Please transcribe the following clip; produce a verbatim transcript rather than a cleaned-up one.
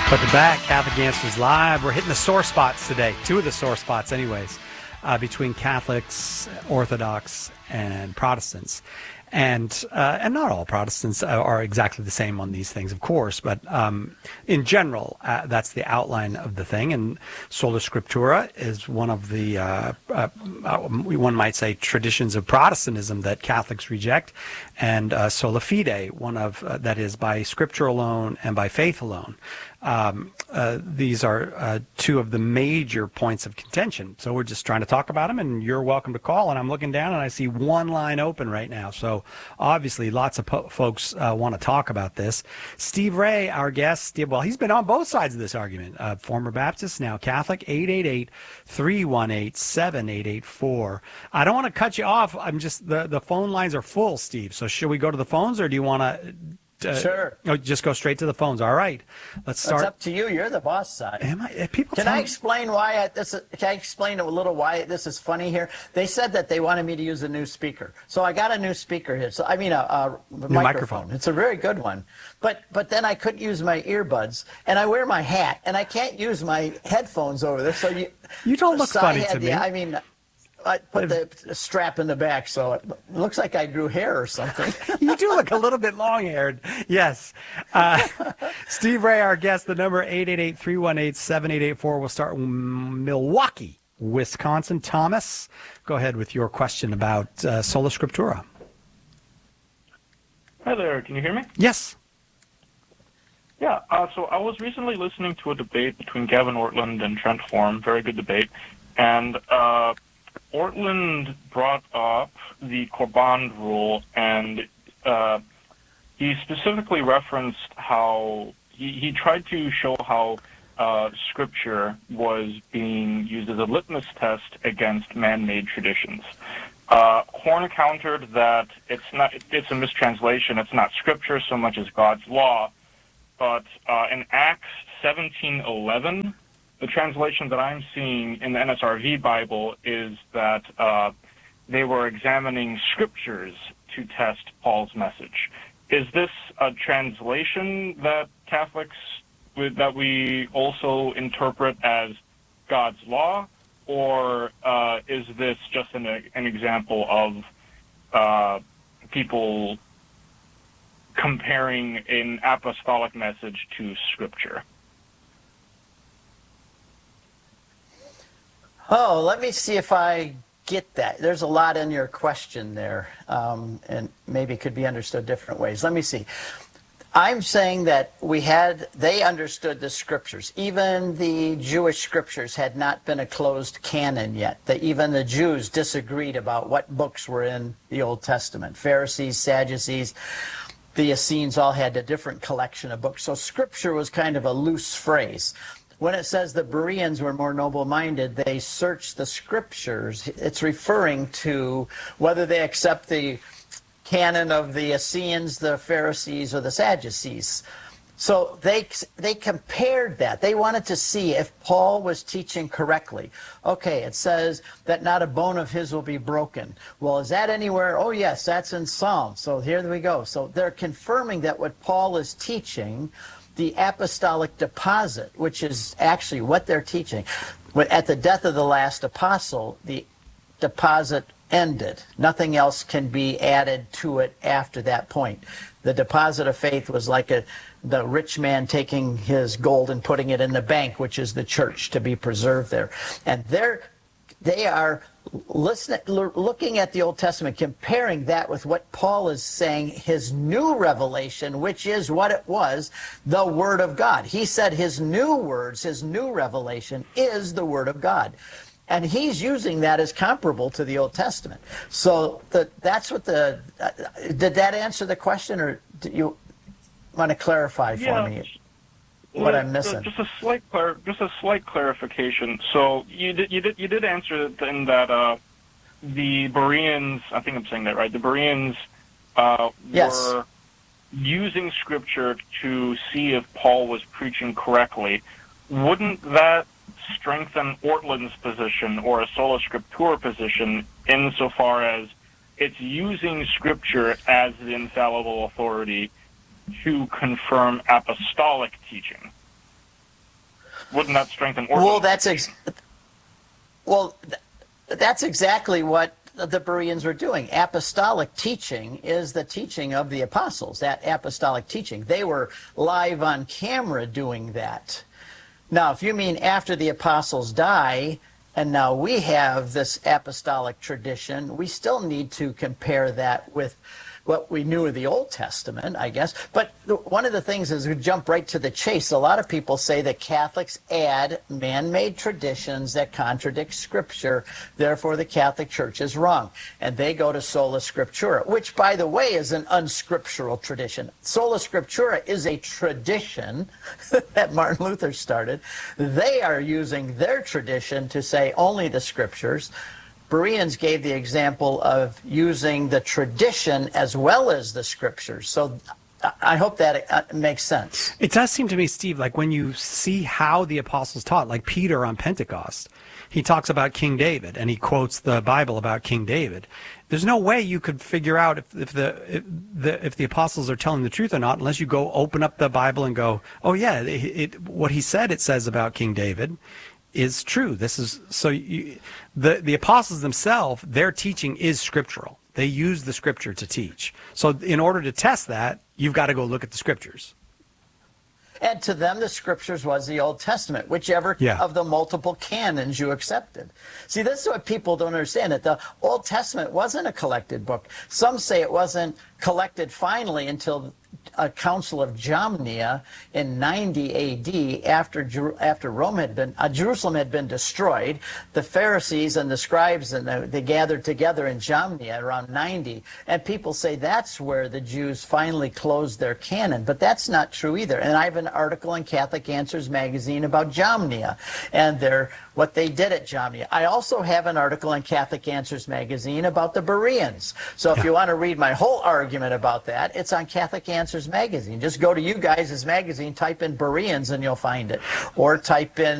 Welcome back. Catholic Answers Live. We're hitting the sore spots today. Two of the sore spots, anyways, uh, between Catholics, Orthodox, and Protestants. And uh, and not all Protestants are exactly the same on these things, of course, but um, in general, uh, that's the outline of the thing. And Sola Scriptura is one of the, uh, uh, one might say, traditions of Protestantism that Catholics reject, and uh, Sola Fide, one of uh, that is by Scripture alone and by faith alone. Um, uh, these are uh, two of the major points of contention. So we're just trying to talk about them, and you're welcome to call. And I'm looking down, and I see one line open right now. So obviously lots of po- folks uh, want to talk about this. Steve Ray, our guest, Steve, well, he's been on both sides of this argument. Uh, former Baptist, now Catholic, eight eight eight, three one eight, seven eight eight four. I don't want to cut you off. I'm just, the, the phone lines are full, Steve. So should we go to the phones, or do you want to... Uh, sure. Oh, just go straight to the phones. All right. Let's start. It's up to you. You're the boss side. Am I? People can I explain why I, this? Is, can I explain a little why this is funny here? They said that they wanted me to use a new speaker, so I got a new speaker here. So I mean a, a microphone. microphone. It's a very good one. But but then I couldn't use my earbuds, and I wear my hat, and I can't use my headphones over there. So you you don't look so funny had, to me. yeah, I mean. I put the strap in the back, so it looks like I grew hair or something. You do look a little bit long-haired, yes. Uh, Steve Ray, our guest, the number eight eight eight, three one eight, seven eight eight four. We'll start with Milwaukee, Wisconsin. Thomas, go ahead with your question about uh, Sola Scriptura. Hi there, can you hear me? Yes. Yeah, uh, so I was recently listening to a debate between Gavin Ortland and Trent Form, very good debate, and... Uh, Ortland brought up the Korban rule, and uh, he specifically referenced how he, he tried to show how uh, Scripture was being used as a litmus test against man-made traditions. Uh, Horn countered that it's not it's a mistranslation. It's not Scripture so much as God's law, but uh, in Acts seventeen eleven. The translation that I'm seeing in the N S R V Bible is that uh, they were examining scriptures to test Paul's message. Is this a translation that Catholics, that we also interpret as God's law, or uh, is this just an, an example of uh, people comparing an apostolic message to Scripture? Oh, let me see if I get that. There's a lot in your question there, um, and maybe it could be understood different ways. Let me see. I'm saying that we had, they understood the scriptures. Even the Jewish scriptures had not been a closed canon yet. That even the Jews disagreed about what books were in the Old Testament. Pharisees, Sadducees, the Essenes all had a different collection of books. So scripture was kind of a loose phrase. When it says the Bereans were more noble-minded, they searched the scriptures. It's referring to whether they accept the canon of the Essenes, the Pharisees, or the Sadducees. So they they compared that. They wanted to see if Paul was teaching correctly. Okay, it says that not a bone of his will be broken. Well, is that anywhere? Oh, yes, that's in Psalms. So here we go. So they're confirming that what Paul is teaching, the apostolic deposit, which is actually what they're teaching. At the death of the last apostle, the deposit ended. Nothing else can be added to it after that point. The deposit of faith was like a, the rich man taking his gold and putting it in the bank, which is the church, to be preserved there. And they're, they are listening, looking at the Old Testament, comparing that with what Paul is saying, his new revelation, which is what it was, the Word of God. He said his new words, his new revelation is the Word of God. And he's using that as comparable to the Old Testament. So the, that's what the... Uh, did that answer the question, or do you want to clarify for yeah. me what I'm missing? Just a slight, clar- just a slight clarification. So you did, you did, you did answer it in that uh, the Bereans, I think I'm saying that right. The Bereans uh, yes. were using Scripture to see if Paul was preaching correctly. Wouldn't that strengthen Ortland's position or a Sola Scriptura position insofar as it's using Scripture as the infallible authority to confirm apostolic teaching? wouldn't that strengthen Ortland? Well, that's ex- well, th- that's exactly what the Bereans were doing. Apostolic teaching is the teaching of the apostles, that apostolic teaching. They were live on camera doing that. Now, if you mean after the apostles die, and now we have this apostolic tradition, we still need to compare that with what we knew of the Old Testament, I guess. But the, one of the things is we jump right to the chase. A lot of people say that Catholics add man-made traditions that contradict Scripture. Therefore, the Catholic Church is wrong. And they go to Sola Scriptura, which, by the way, is an unscriptural tradition. Sola Scriptura is a tradition that Martin Luther started. They are using their tradition to say only the Scriptures. Bereans gave the example of using the tradition as well as the Scriptures. So I hope that makes sense. It does seem to me, Steve, like when you see how the apostles taught, like Peter on Pentecost, he talks about King David, and he quotes the Bible about King David. There's no way you could figure out if, if the if the if the apostles are telling the truth or not unless you go open up the Bible and go, oh yeah, it, it, what he said it says about King David is true. This is so you, the the apostles themselves, their teaching is scriptural. They use the Scripture to teach. So in order to test that, you've got to go look at the Scriptures. And to them, the Scriptures was the Old Testament, whichever yeah. of the multiple canons you accepted. See, this is what people don't understand, that the Old Testament wasn't a collected book. Some say it wasn't collected finally until a Council of Jamnia in ninety A D after Jer- after Rome had been uh, Jerusalem had been destroyed. The Pharisees and the scribes and the, they gathered together in Jamnia around ninety, and people say that's where the Jews finally closed their canon, but that's not true either. And I have an article in Catholic Answers magazine about Jamnia and their what they did at Jamnia. I also have an article in Catholic Answers magazine about the Bereans. So if yeah. you want to read my whole argument about that, it's on Catholic Answers magazine. Just go to you guys' magazine, type in Bereans, and you'll find it. Or type in